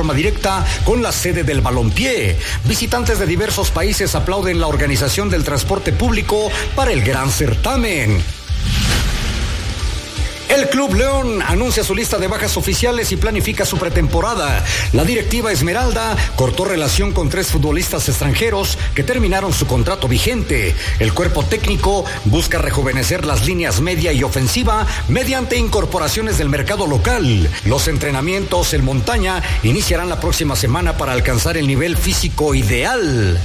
forma directa con la sede del balompié. Visitantes de diversos países aplauden la organización del transporte público para el gran certamen. El Club León anuncia su lista de bajas oficiales y planifica su pretemporada. La directiva Esmeralda cortó relación con 3 futbolistas extranjeros que terminaron su contrato vigente. El cuerpo técnico busca rejuvenecer las líneas media y ofensiva mediante incorporaciones del mercado local. Los entrenamientos en montaña iniciarán la próxima semana para alcanzar el nivel físico ideal.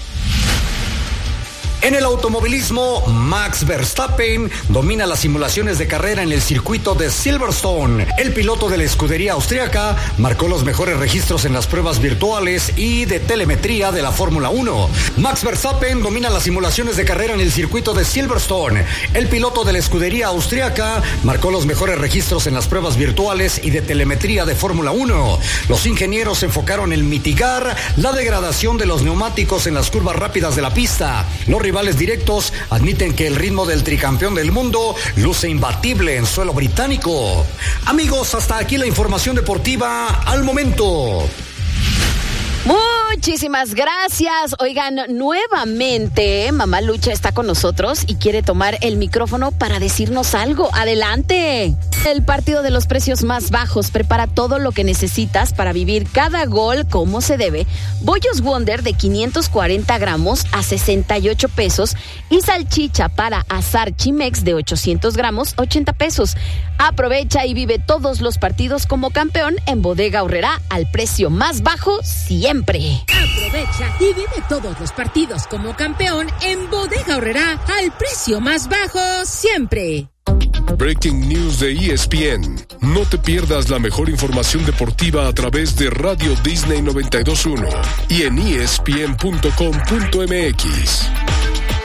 En el automovilismo, Max Verstappen domina las simulaciones de carrera en el circuito de Silverstone. El piloto de la escudería austríaca marcó los mejores registros en las pruebas virtuales y de telemetría de la Fórmula 1. Max Verstappen domina las simulaciones de carrera en el circuito de Silverstone. El piloto de la escudería austríaca marcó los mejores registros en las pruebas virtuales y de telemetría de Fórmula 1. Los ingenieros se enfocaron en mitigar la degradación de los neumáticos en las curvas rápidas de la pista. Los rivales directos admiten que el ritmo del tricampeón del mundo luce imbatible en suelo británico. Amigos, hasta aquí la información deportiva al momento. Muchísimas gracias. Oigan, nuevamente Mamá Lucha está con nosotros y quiere tomar el micrófono para decirnos algo. Adelante. El partido de los precios más bajos prepara todo lo que necesitas para vivir cada gol como se debe. Bollos Wonder de 540 gramos a 68 pesos y salchicha para asar Chimex de 800 gramos, 80 pesos. Aprovecha y vive todos los partidos como campeón en Bodega Aurrerá al precio más bajo siempre. Aprovecha y vive todos los partidos como campeón en Bodega Aurrerá al precio más bajo siempre. Breaking News de ESPN. No te pierdas la mejor información deportiva a través de Radio Disney 92.1 y en ESPN.com.mx.